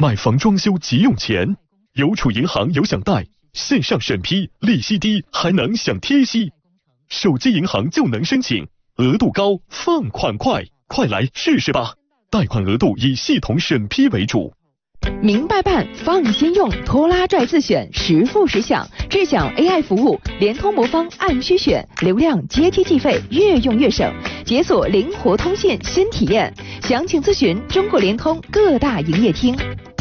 买房装修急用钱，邮储银行有享贷，线上审批，利息低，还能享贴息。手机银行就能申请，额度高，放款快，快来试试吧！贷款额度以系统审批为主。 明白办，放心用，拖拉拽自选，实付实享，智享 AI 服务，联通魔方按需选，流量阶梯计费，越用越省，解锁灵活通信新体验。详情咨询中国联通各大营业厅。